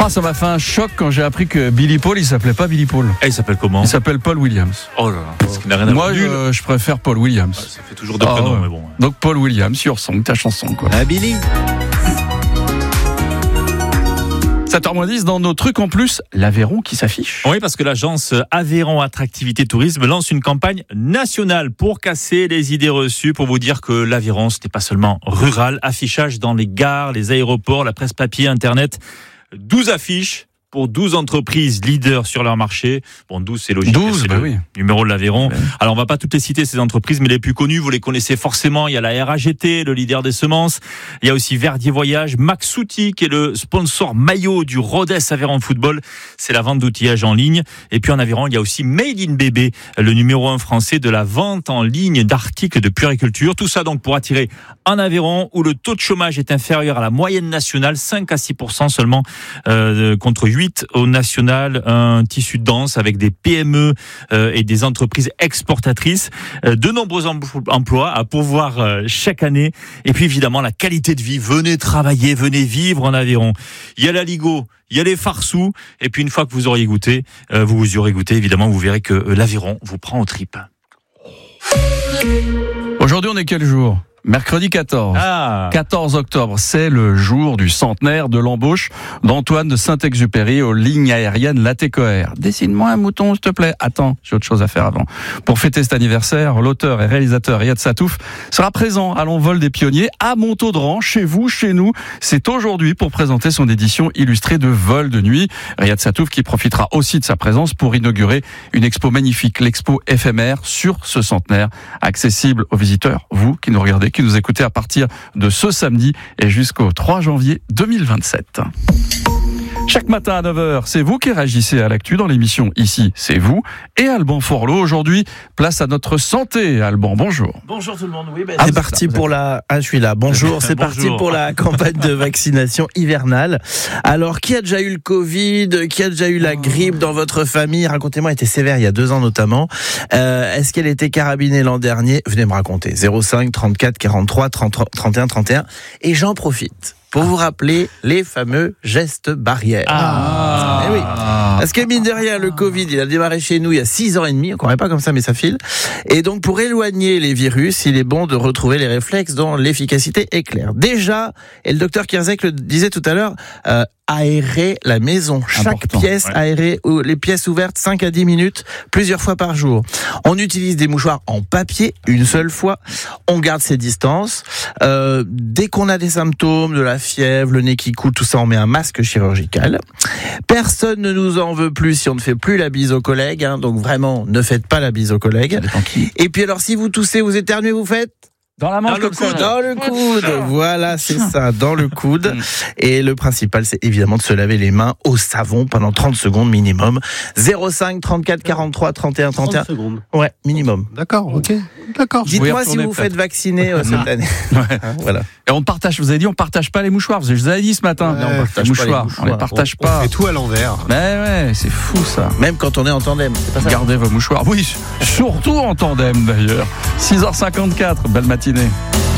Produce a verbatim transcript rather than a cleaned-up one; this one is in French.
Ah, ça m'a fait un choc quand j'ai appris que Billy Paul, il s'appelait pas Billy Paul. Et il s'appelle comment? Il s'appelle Paul Williams. Oh là là, parce qu'il n'a rien à voir. Moi, je, je préfère Paul Williams. Ah, ça fait toujours deux prénoms, ah, ouais. mais bon. Donc Paul Williams, sur son ta chanson, quoi. Ah, Billy. sept heures moins dix, dans nos trucs en plus, l'Aveyron qui s'affiche. Oui, parce que l'agence Aveyron Attractivité Tourisme lance une campagne nationale pour casser les idées reçues, pour vous dire que l'Aveyron, ce n'est pas seulement rural. Affichage dans les gares, les aéroports, la presse papier, Internet. douze affiches pour douze entreprises leaders sur leur marché. Bon, douze, c'est logique. douze, c'est bah le oui. numéro de l'Aveyron. Ouais. Alors, on va pas toutes les citer, ces entreprises, mais les plus connues, vous les connaissez forcément. Il y a la R A G T, le leader des semences. Il y a aussi Verdier Voyage, Maxouti, qui est le sponsor maillot du Rodez Aveyron Football. C'est la vente d'outillage en ligne. Et puis, en Aveyron, il y a aussi Made in Bébé, le numéro un français de la vente en ligne d'articles de puériculture. Tout ça, donc, pour attirer en Aveyron, où le taux de chômage est inférieur à la moyenne nationale, cinq à six pour cent seulement, euh, contre huit au national. Un tissu dense avec des P M E euh, et des entreprises exportatrices, euh, de nombreux emplois à pourvoir euh, chaque année, et puis évidemment la qualité de vie. Venez travailler, venez vivre en Aveyron. Il y a la Ligo, il y a les farceaux, et puis une fois que vous auriez goûté, euh, vous vous y aurez goûté, évidemment vous verrez que euh, l'Aveyron vous prend aux tripes. Aujourd'hui, on est quel jour ? Mercredi quatorze. Ah. quatorze octobre, c'est le jour du centenaire de l'embauche d'Antoine de Saint-Exupéry aux lignes aériennes Latécoère. Dessine-moi un mouton, s'il te plaît. Attends, j'ai autre chose à faire avant. Pour fêter cet anniversaire, l'auteur et réalisateur Riyad Satouf sera présent à l'envol des pionniers à Montaudran, chez vous, chez nous. C'est aujourd'hui pour présenter son édition illustrée de Vol de nuit. Riyad Satouf qui profitera aussi de sa présence pour inaugurer une expo magnifique, l'expo éphémère sur ce centenaire, accessible aux visiteurs, vous qui nous regardez, qui nous écoutez à partir de ce samedi et jusqu'au trois janvier deux mille vingt-sept. Chaque matin à neuf heures, c'est vous qui réagissez à l'actu dans l'émission Ici, c'est vous. Et Alban Forlot, aujourd'hui, place à notre santé. Alban, bonjour. Bonjour tout le monde. Oui, ben, C'est parti pour la. Ah, je suis là. Bonjour. C'est parti Bonjour. pour la campagne de vaccination hivernale. Alors, qui a déjà eu le Covid? Qui a déjà eu la grippe dans votre famille? Racontez-moi. Elle était sévère il y a deux ans notamment. Euh, est-ce qu'elle était carabinée l'an dernier? Venez me raconter. zéro cinq trente-quatre quarante-trois trente, trente et un trente et un. Et j'en profite pour vous rappeler les fameux gestes barrières. Ah. Eh oui. Parce que mine de rien, le Covid, il a démarré chez nous il y a six ans et demi, on ne croirait pas comme ça, mais ça file. Et donc, pour éloigner les virus, il est bon de retrouver les réflexes dont l'efficacité est claire. Déjà, et le docteur Kierzek le disait tout à l'heure, euh, aérer la maison. Chaque Important. pièce Ouais. aérée, ou les pièces ouvertes cinq à dix minutes, plusieurs fois par jour. On utilise des mouchoirs en papier une seule fois. On garde ses distances. Euh, dès qu'on a des symptômes, de la fièvre, le nez qui coule, tout ça, on met un masque chirurgical. Personne ne nous en veut plus si on ne fait plus la bise aux collègues. Hein, donc vraiment, ne faites pas la bise aux collègues. Et puis alors, si vous toussez, vous éternuez, vous faites Dans la manche Dans le comme ça. coude. dans le coude, voilà, c'est ça, dans le coude. Et le principal, c'est évidemment de se laver les mains au savon pendant trente secondes minimum. zéro cinq trente-quatre quarante-trois trente et un trente et un. trente secondes. Ouais, minimum. D'accord, ok. D'accord. Vous y Dites-moi si retournez vous peut-être. faites vacciner euh, cette année. Ouais. Hein, voilà. Et on partage, vous avez dit, on partage pas les mouchoirs. Je vous avais dit ce matin. Ouais, Non, on on partage partage les pas les mouchoirs. mouchoirs. On les partage On pas. fait tout à l'envers. Mais ouais, c'est fou ça. Même quand on est en tandem, c'est pas ça. Gardez vos mouchoirs. Oui, surtout en tandem d'ailleurs. six heures cinquante-quatre, belle matinée.